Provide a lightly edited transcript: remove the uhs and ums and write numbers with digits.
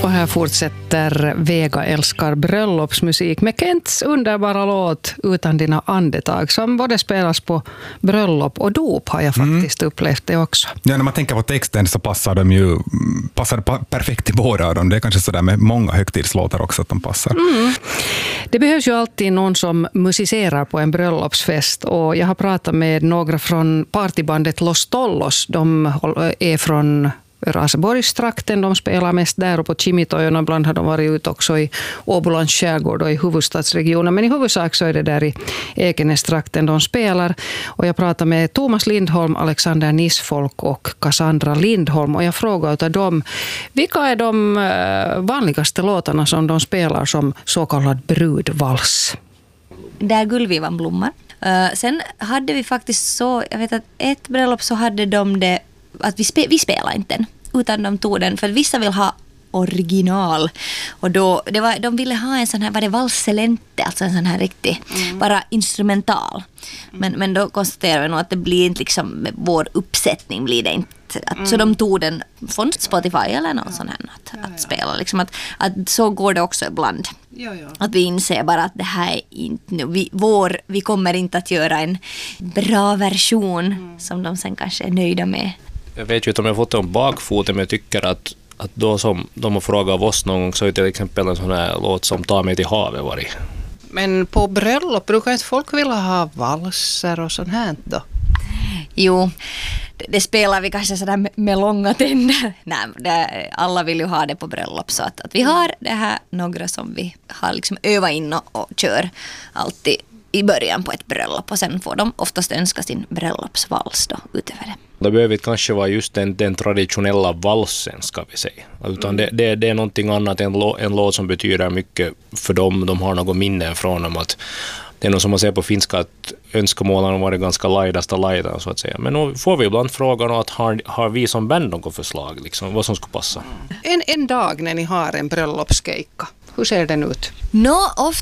Och här fortsätter Vega älskar bröllopsmusik med Kents underbara låt Utan dina andetag som både spelas på bröllop och dop har jag faktiskt upplevt det också. Ja, när man tänker på texten så passar de ju perfekt till båda av dem. Det är kanske sådär med många högtidslåtar också att de passar. Det behövs ju alltid någon som musicerar på en bröllopsfest och jag har pratat med några från partybandet Los Tollos. De är från Raseborgstrakten, de spelar mest där och på Kimitojon, och ibland har de varit ute också i Åbolands skärgård och i huvudstadsregionen, men i huvudsak så är det där i Ekenästrakten de spelar. Och jag pratar med Thomas Lindholm, Alexander Nisfolk och Cassandra Lindholm och jag frågar av dem, vilka är de vanligaste låtarna som de spelar som så kallad brudvals? Där Gullvivan blommar. Sen hade vi faktiskt så, jag vet att ett bröllop så hade de det att vi spelar inte den, utan de tog den för att vissa vill ha original och då de ville ha en sån här, var det valselente, alltså en sån här riktig bara instrumental. Men då konstaterar vi nog att det blir inte liksom med vår uppsättning blir det inte så de tog den från Spotify eller någon sån här att spela liksom att så går det också ibland. Att vi inser bara att det här är inte nu vi kommer inte att göra en bra version som de sen kanske är nöjda med. Jag vet ju inte om jag fått det om bakfoten, men jag tycker att då som de har frågat oss någon gång så är till exempel en sån här låt som Tar mig till havet varit. Men på bröllop brukar inte folk vilja ha valser och sånt här då? Jo, det spelar vi kanske sådär med långa tänder. Nej, alla vill ju ha det på bröllop så att vi har det här några som vi har liksom övat in och kör alltid i början på ett bröllop och sen får de oftast önska sin bröllopsvals då utöver det. Det behöver kanske vara just den traditionella valsen ska vi säga. Utan det är någonting annat än en låt som betyder mycket för dem. De har något minne från dem att det är något som man ser på finska att önskemålen har varit ganska lajdasta lajdan så att säga. Men nu får vi ibland frågan att har vi som band något förslag liksom, vad som ska passa? En dag när ni har en bröllopskeikka, hur ser den ut? Ofta